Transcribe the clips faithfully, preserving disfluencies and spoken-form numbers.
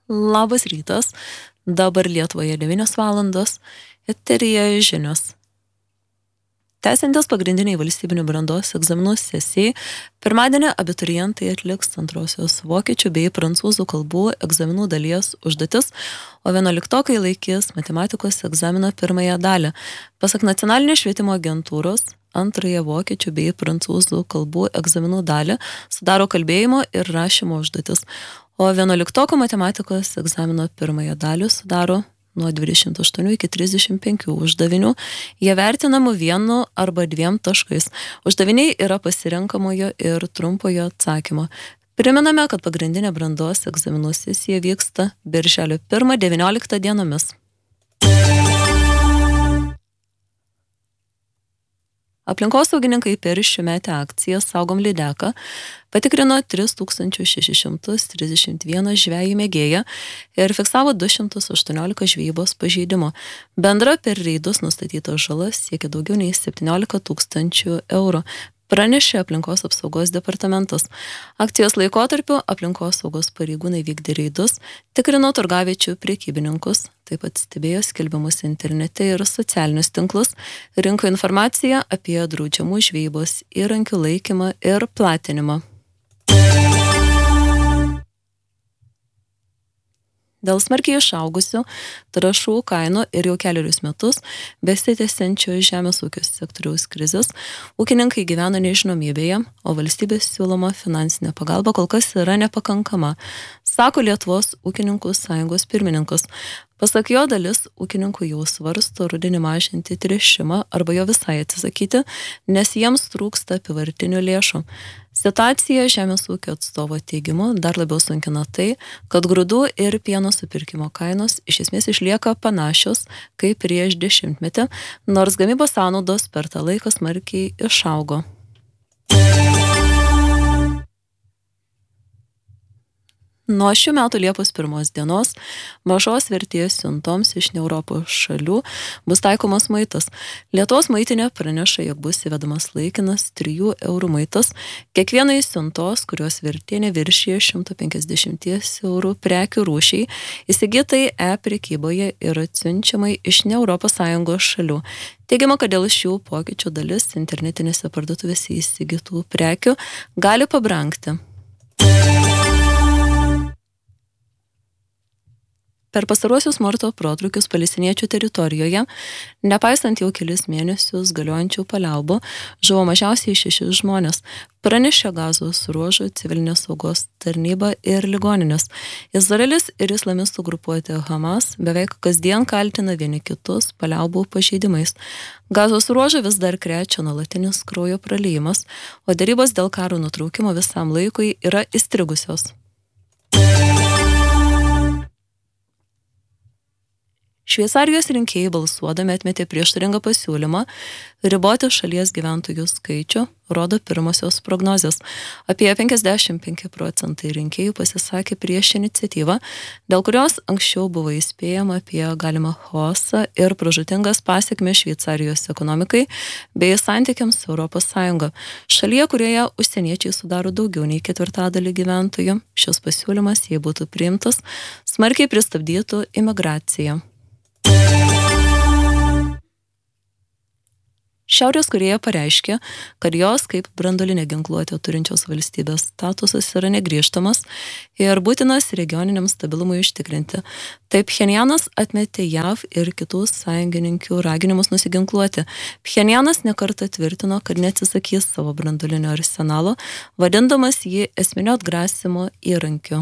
Labas rytas, dabar Lietuvoje devynios valandos, eteryje žinios. Tęsiantis pagrindiniai valstybinių brandos egzaminų sesijai, pirmadienį abiturientai atliks antrosios vokiečių bei prancūzų kalbų egzaminų dalies užduotis, o vienuoliktokai laikys matematikos egzamino pirmąją dalį. Pasak nacionalinės švietimo agentūros, antrąją vokiečių bei prancūzų kalbų egzaminų dalį sudaro kalbėjimo ir rašymo užduotis, o vienuoliktokų matematikos egzamino pirmąją dalį sudaro nuo dvidešimt aštuonių iki trisdešimt penkių uždavinių. Jie vertinami vienu arba dviem taškais. Uždaviniai yra pasirenkamojo ir trumpojo atsakymo. Priminame, kad pagrindinė brandos egzaminų sesija vyksta birželio pirmą devynioliktą dienomis. Aplinkosaugininkai per šiųmetę akciją Saugom lydeką patikrino tris tūkstančius šešis šimtus trisdešimt vieną žvejų mėgėją ir fiksavo du šimtus aštuoniolika žvejybos pažeidimų. Bendra per reidus nustatyta žala siekia daugiau nei septyniolika tūkstančių eurų. Pranešė aplinkos apsaugos departamentas. Akcijos laikotarpiu aplinkos saugos pareigūnai vykdė reidus, tikrino turgaviečių prekybininkus, taip pat stebėjo skelbimus internete ir socialinius tinklus, rinko informaciją apie draudžiamų žvejybos įrankių laikymą ir platinimą. Dėl smarkiai išaugusių trąšų kainų ir jau keliarius metus besitęsiančio žemės ūkio sektoriaus krizės, ūkininkai gyvena nežinomybėje, o valstybės siūloma finansinė pagalba kol kas yra nepakankama, sako Lietuvos ūkininkų sąjungos pirmininkas. Pasak jo, dalis ūkininkų jau svarsto rudenį mažinti tręšimą arba jo visai atsisakyti, nes jiems trūksta apyvartinių lėšų. Situacija žemės ūkio atstovo teigimu dar labiau sunkina tai, kad grūdų ir pieno supirkimo kainos iš esmės išlieka panašios kaip prieš dešimtmetį, nors gamybos sąnaudos per tą laiką smarkiai išaugo. Nuo šių metų Liepos pirmos dienos mažos vertės siuntoms iš ne Europos šalių bus taikomas muitas. Lietuvos muitinė praneša, jog bus įvedamas laikinas trijų eurų muitas kiekvienai siuntos, kurios vertė neviršija šimto penkiasdešimt eurų prekių rūšiai, įsigytai e-prekyboje ir atsiunčiamai iš ne Europos Sąjungos šalių. Teigiama, kad dėl šių pokyčių dalis internetinėse parduotuvėse įsigytų prekių gali pabrangti. Per pastaruosius smurto protrūkius palestiniečių teritorijoje, nepaisant jau kelis mėnesius galiojančių paliaubų, žuvo mažiausiai šeši žmonės, pranešė Gazos ruožo civilinės saugos tarnyba ir ligoninės. Izraelis ir islamistų grupuotė Hamas beveik kasdien kaltina vieni kitus paliaubų pažeidimais. Gazos ruožą vis dar krečia nuolatinis kraujo praliejimas, o derybos dėl karo nutraukimo visam laikui yra įstrigusios. Šveicarijos rinkėjai balsuodami atmetė prieštaringą pasiūlymą riboti šalies gyventojų skaičių, rodo pirmosios prognozės. Apie penkiasdešimt penki procentai rinkėjų pasisakė prieš iniciatyvą, dėl kurios anksčiau buvo įspėjama apie galimą chaosą ir pražūtingas pasekmes Šveicarijos ekonomikai bei santykiams su Europos Sąjunga. Šalyje, kurioje užsieniečiai sudaro daugiau nei ketvirtadalį gyventojų, šis pasiūlymas, jei būtų priimtas, smarkiai pristabdytų imigraciją. Šiaurės Korėja pareiškė, kad jos kaip branduolinę ginkluotę turinčios valstybės statusas yra negrįžtamas ir būtinas regioniniam stabilumui užtikrinti. Taip Pchenjanas atmetė J A V ir kitų sąjungininkių raginimus nusiginkluoti. Pchenjanas nekartą tvirtino, kad neatsisakys savo branduolinio arsenalo, vadindamas jį esminio atgrasymo įrankiu.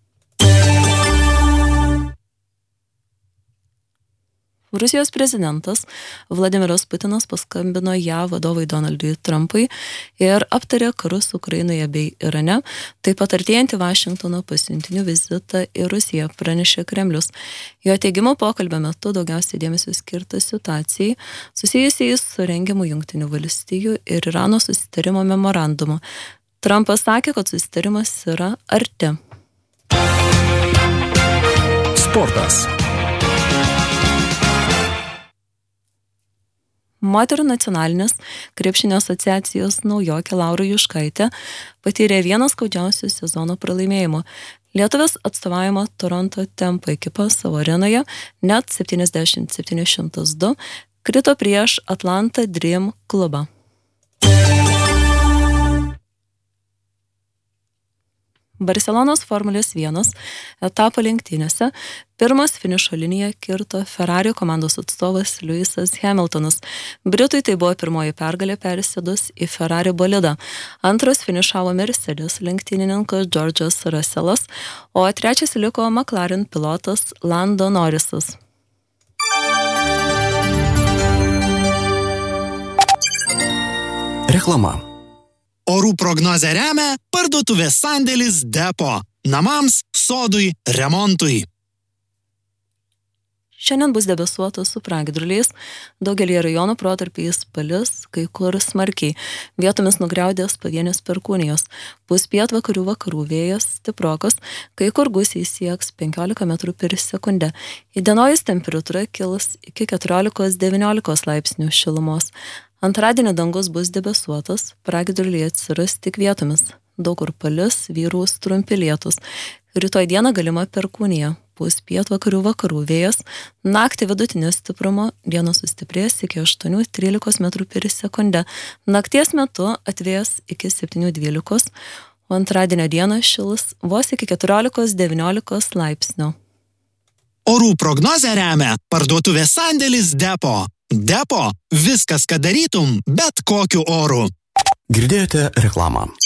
Rusijos prezidentas Vladimiras Putinas paskambino J A V vadovui Donaldui Trumpui ir aptarė karus Ukrainoje bei Irane, taip pat artėjantį Vašingtono pasiuntinių vizitą į Rusiją, pranešė Kremlius. Jo teigimu pokalbio metu daugiausiai dėmesio skirta situacijai susijusiai su rengiamu Jungtinių valstijų ir Irano susitarimo memorandumu. Trumpas sakė, kad susitarimas yra arti. Sportas. Moterų nacionalinės krepšinio asociacijos naujokė Laura Juškaitė patyrė vieną skaudžiausių sezono pralaimėjimų. Lietuvės atstovaujama Toronto Tempo ekipa savo arenoje net septyniasdešimt septyni šimtas du krito prieš Atlanta Dream klubą. Barcelonos Formulės vienas etapo lenktynėse pirmas finišo liniją kirto Ferrari komandos atstovas Lewisas Hamiltonas. Britui tai buvo pirmoji pergalė persėdus į Ferrari bolidą. Antras finišavo Mercedes lenktynininkas George'as Russellas, o trečias liko McLaren pilotas Lando Norrisas. Reklama. Orų prognozę remia parduotuvės sandėlis Depo. Namams, sodui, remontui. Šiandien bus debesuota su pragiedruliais, daugelį rajonų protarpiais palis, kai kur smarkiai. Vietomis nugriaudės pavienės perkūnijos. Bus pietvakarių vakarų vėjas stiprokas, kai kur gūsiai sieks penkiolika metrų per sekundę. Įdienojus temperatūra kils iki keturiolikos devyniolikos laipsnių šilumos. Antradienį dangus bus debesuotas, pragiedruliai atsiras tik vietomis. Daug kur palis, vyraus trumpi lietūs. Rytoj dieną galima perkūnija. Bus pietvakarių vakarų vėjas, naktį vidutinio stiprumo, dienos sustiprės iki aštuonių trylikos metrų per sekundę. Nakties metu atvės iki septynių dvylikos, o antradienio dieną šils vos iki keturiolikos devyniolikos laipsnių. Orų prognozę remia parduotuvės sandėlis Depo. Depo – viskas, ką darytum, bet kokiu oru. Girdėjote reklamą.